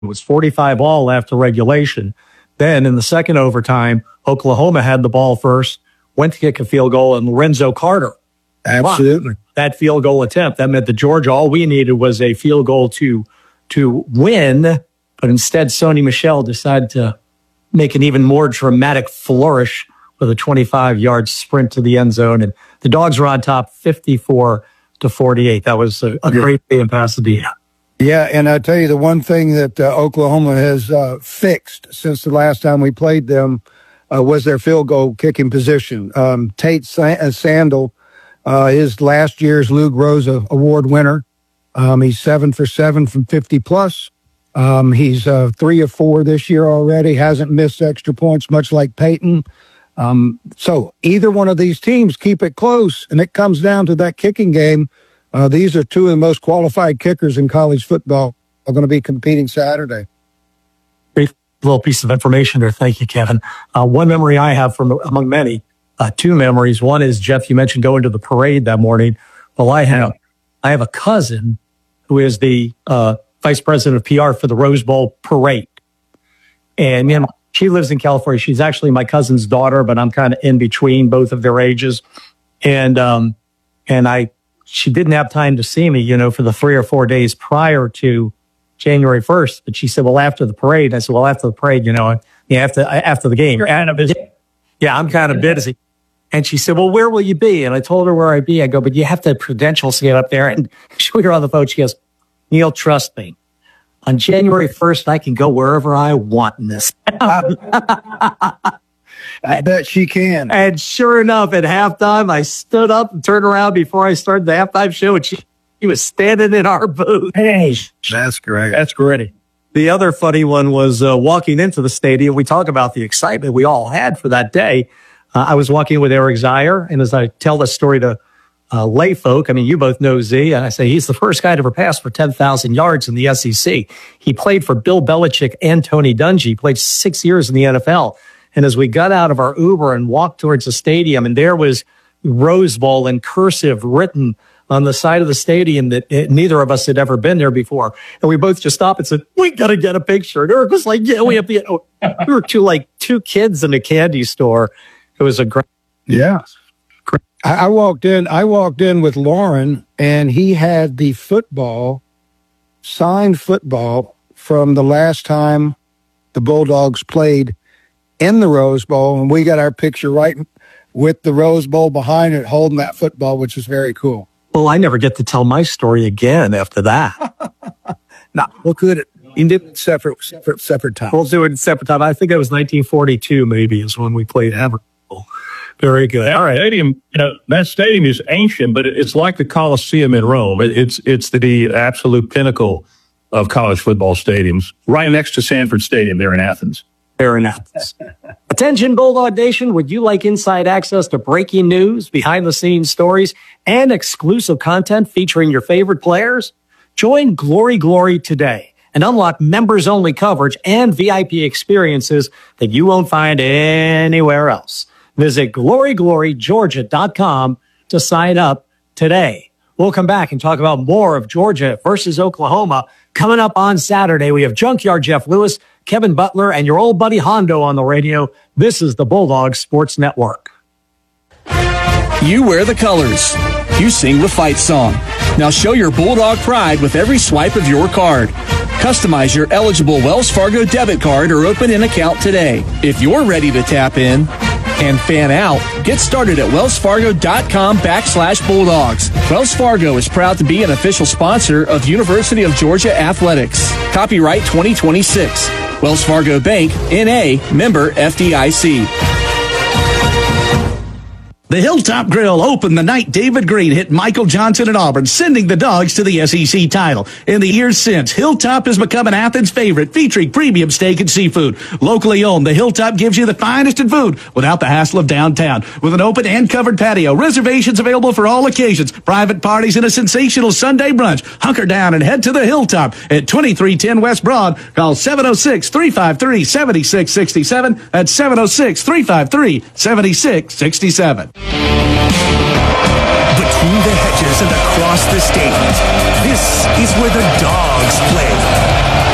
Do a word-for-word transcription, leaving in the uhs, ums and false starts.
It was forty-five all after regulation. Then in the second overtime, Oklahoma had the ball first, went to kick a field goal, and Lorenzo Carter. Absolutely. That field goal attempt. That meant that Georgia, all we needed was a field goal to, to win. But instead, Sony Michel decided to make an even more dramatic flourish with a twenty-five-yard sprint to the end zone. And the Dogs were on top fifty-four to forty-eight. That was a, a great day in Pasadena. Yeah, and I tell you, the one thing that uh, Oklahoma has uh, fixed since the last time we played them uh, was their field goal kicking position. Um, Tate Sa- Sandel uh, is last year's Lou Groza Award winner. Um, he's seven for seven from fifty plus. Um, he's uh, three of four this year already. Hasn't missed extra points, much like Peyton. Um, so either one of these teams keep it close, and it comes down to that kicking game. Uh, these are two of the most qualified kickers in college football are going to be competing Saturday. Great little piece of information there. Thank you, Kevin. Uh, one memory I have from among many, uh, two memories. One is, Jeff, you mentioned going to the parade that morning. Well, I have, I have a cousin who is the uh, vice president of P R for the Rose Bowl parade. And you know, she lives in California. She's actually my cousin's daughter, but I'm kind of in between both of their ages. And, um, and I, she didn't have time to see me, you know, for the three or four days prior to January first. But she said, well, after the parade. I said, well, after the parade, you know, yeah, after, after the game. You're kind of busy. Yeah, I'm kind of busy. And she said, well, where will you be? And I told her where I'd be. I go, but you have to have credentials to get up there. And she we were on the phone. She goes, Neil, trust me. On January first, I can go wherever I want in this. I bet she can. And sure enough, at halftime, I stood up and turned around before I started the halftime show, and she, she was standing in our booth. Hey, that's great. That's great. The other funny one was uh, walking into the stadium. We talk about the excitement we all had for that day. Uh, I was walking with Eric Zier, and as I tell this story to uh, lay folk, I mean, you both know Z, and I say he's the first guy to ever pass for ten thousand yards in the S E C. He played for Bill Belichick and Tony Dungy. He played six years in the N F L. And as we got out of our Uber and walked towards the stadium, and there was Rose Bowl in cursive written on the side of the stadium that it, neither of us had ever been there before. And we both just stopped and said, we got to get a picture. And Eric was like, yeah, we have to get, oh. We were two, like two kids in a candy store. It was a great. Yeah. I, I walked in, I walked in with Lauren, and he had the football, signed football from the last time the Bulldogs played in the Rose Bowl, and we got our picture right with the Rose Bowl behind it, holding that football, which is very cool. Well, I never get to tell my story again after that. No, we'll do it in separate, separate, separate time. We'll do it in separate time. I think it was nineteen forty-two, maybe, is when we played Everett. Very good. That All right. Stadium, you know, that stadium is ancient, but it's like the Coliseum in Rome. It's it's the, the absolute pinnacle of college football stadiums, right next to Sanford Stadium there in Athens. Fair enough. Attention, Bulldog Nation. Would you like inside access to breaking news, behind-the-scenes stories, and exclusive content featuring your favorite players? Join Glory Glory today and unlock members-only coverage and V I P experiences that you won't find anywhere else. Visit glory glory georgia dot com to sign up today. We'll come back and talk about more of Georgia versus Oklahoma. Coming up on Saturday, we have Junkyard Jeff Lewis, Kevin Butler, and your old buddy Hondo on the radio. This is the Bulldog Sports Network. You wear the colors. You sing the fight song. Now show your Bulldog pride with every swipe of your card. Customize your eligible Wells Fargo debit card or open an account today. If you're ready to tap in and fan out, get started at wellsfargo.com backslash Bulldogs. Wells Fargo is proud to be an official sponsor of University of Georgia Athletics. Copyright twenty twenty-six. Wells Fargo Bank, N A, member F D I C. The Hilltop Grill opened the night David Green hit Michael Johnson at Auburn, sending the Dogs to the S E C title. In the years since, Hilltop has become an Athens favorite, featuring premium steak and seafood. Locally owned, the Hilltop gives you the finest in food without the hassle of downtown. With an open and covered patio, reservations available for all occasions, private parties, and a sensational Sunday brunch. Hunker down and head to the Hilltop at twenty-three ten West Broad. Call seven oh six, three five three, seven six six seven. That's seven oh six, three five three, seven six six seven. Between the hedges and across the stage, this is where the Dogs play.